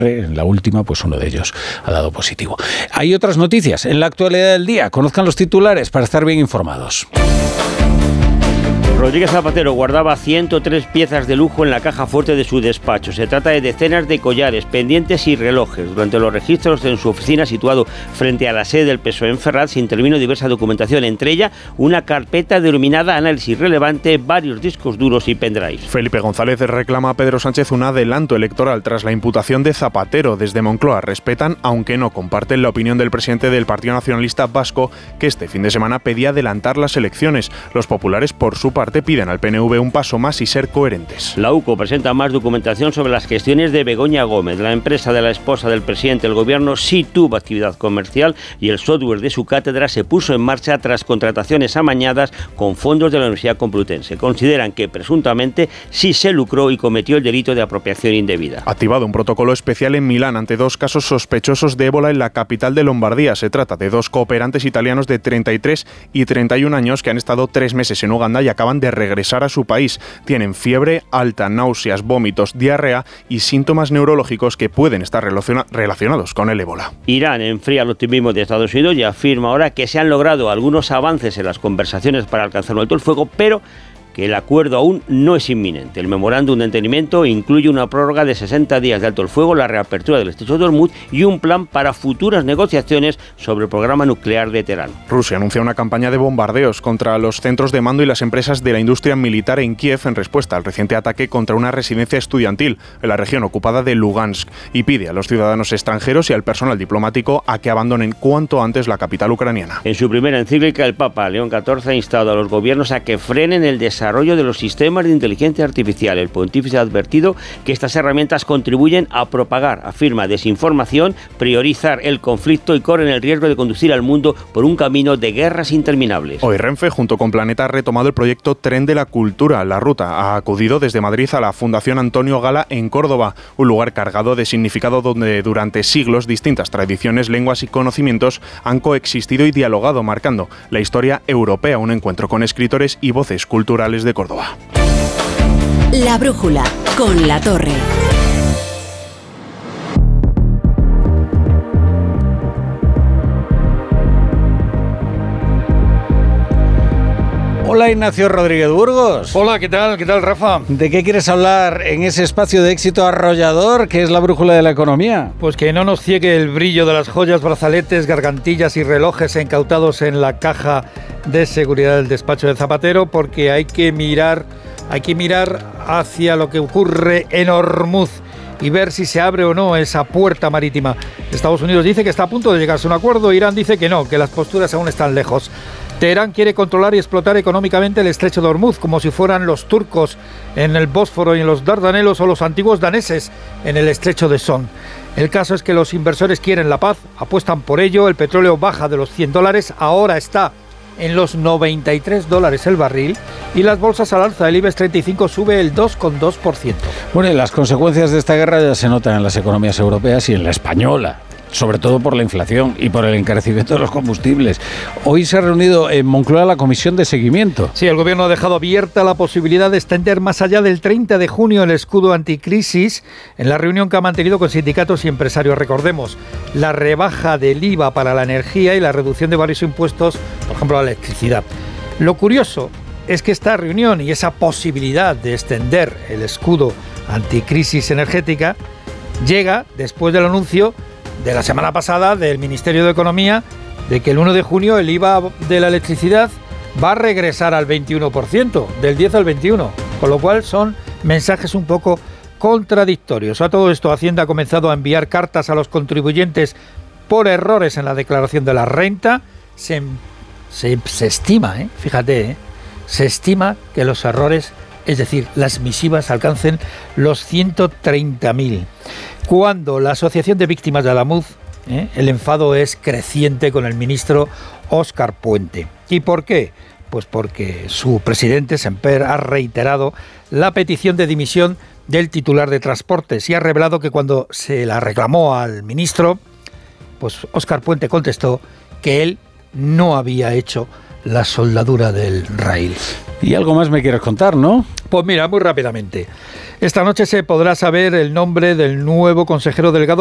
En la última, pues uno de ellos ha dado positivo. Hay otras noticias en la actualidad del día. Conozcan los titulares para estar bien informados. Rodríguez Zapatero guardaba 103 piezas de lujo en la caja fuerte de su despacho. Se trata de decenas de collares, pendientes y relojes. Durante los registros en su oficina, situado frente a la sede del PSOE en Ferraz, se intervino diversa documentación, entre ella una carpeta denominada Análisis Relevante, varios discos duros y pendrives. Felipe González reclama a Pedro Sánchez un adelanto electoral tras la imputación de Zapatero. Desde Moncloa respetan, aunque no comparten, la opinión del presidente del Partido Nacionalista Vasco, que este fin de semana pedía adelantar las elecciones. Los populares, por su parte, piden al PNV un paso más y ser coherentes. La UCO presenta más documentación sobre las gestiones de Begoña Gómez. La empresa de la esposa del presidente del gobierno sí tuvo actividad comercial y el software de su cátedra se puso en marcha tras contrataciones amañadas con fondos de la Universidad Complutense. Consideran que presuntamente sí se lucró y cometió el delito de apropiación indebida. Activado un protocolo especial en Milán ante 2 casos sospechosos de ébola en la capital de Lombardía. Se trata de 2 cooperantes italianos de 33 y 31 años que han estado 3 meses en Uganda y acaban de regresar a su país. Tienen fiebre alta, náuseas, vómitos, diarrea y síntomas neurológicos que pueden estar relacionados con el ébola. Irán enfría el optimismo de Estados Unidos y afirma ahora que se han logrado algunos avances en las conversaciones para alcanzar un alto el fuego, pero que el acuerdo aún no es inminente. El memorándum de entendimiento incluye una prórroga de 60 días de alto el fuego, la reapertura del estrecho de Hormuz y un plan para futuras negociaciones sobre el programa nuclear de Teherán. Rusia anuncia una campaña de bombardeos contra los centros de mando y las empresas de la industria militar en Kiev en respuesta al reciente ataque contra una residencia estudiantil en la región ocupada de Lugansk y pide a los ciudadanos extranjeros y al personal diplomático a que abandonen cuanto antes la capital ucraniana. En su primera encíclica, el Papa León XIV ha instado a los gobiernos a que frenen el desarrollo de los sistemas de inteligencia artificial. El pontífice ha advertido que estas herramientas contribuyen a propagar, afirma, desinformación, priorizar el conflicto y corren el riesgo de conducir al mundo por un camino de guerras interminables. Hoy Renfe, junto con Planeta, ha retomado el proyecto Tren de la Cultura. La ruta ha acudido desde Madrid a la Fundación Antonio Gala en Córdoba, un lugar cargado de significado donde durante siglos distintas tradiciones, lenguas y conocimientos han coexistido y dialogado, marcando la historia europea, un encuentro con escritores y voces culturales de Córdoba. La brújula con La Torre. Hola, Ignacio Rodríguez Burgos. Hola, ¿qué tal? ¿Qué tal, Rafa? ¿De qué quieres hablar en ese espacio de éxito arrollador que es la brújula de la economía? Pues que no nos ciegue el brillo de las joyas, brazaletes, gargantillas y relojes incautados en la caja de seguridad del despacho de Zapatero, porque hay que mirar hacia lo que ocurre en Hormuz y ver si se abre o no esa puerta marítima. Estados Unidos dice que está a punto de llegarse a un acuerdo, Irán dice que no, que las posturas aún están lejos. Teherán quiere controlar y explotar económicamente el estrecho de Hormuz, como si fueran los turcos en el Bósforo y en los Dardanelos o los antiguos daneses en el estrecho de Son. El caso es que los inversores quieren la paz, apuestan por ello, el petróleo baja de los $100, ahora está en los $93 el barril y las bolsas al alza. El IBEX 35 sube el 2,2%. Bueno, y las consecuencias de esta guerra ya se notan en las economías europeas y en la española, sobre todo por la inflación y por el encarecimiento de los combustibles. Hoy se ha reunido en Moncloa la comisión de seguimiento. Sí, el gobierno ha dejado abierta la posibilidad de extender más allá del 30 de junio el escudo anticrisis en la reunión que ha mantenido con sindicatos y empresarios. Recordemos, la rebaja del IVA para la energía y la reducción de varios impuestos, por ejemplo la electricidad. Lo curioso es que esta reunión y esa posibilidad de extender el escudo anticrisis energética llega después del anuncio de la semana pasada del Ministerio de Economía de que el 1 de junio el IVA de la electricidad va a regresar al 21%, del 10 al 21%, con lo cual son mensajes un poco contradictorios. A todo esto, Hacienda ha comenzado a enviar cartas a los contribuyentes por errores en la declaración de la renta. Se estima, se estima que los errores, es decir, las misivas, alcancen los 130.000. Cuando la Asociación de Víctimas de Alamuz, el enfado es creciente con el ministro Óscar Puente. ¿Y por qué? Pues porque su presidente, Semper, ha reiterado la petición de dimisión del titular de Transportes y ha revelado que cuando se la reclamó al ministro, pues Óscar Puente contestó que él no había hecho la soldadura del raíl. Y algo más me quieres contar, ¿no? Pues mira, muy rápidamente. Esta noche se podrá saber el nombre del nuevo consejero delegado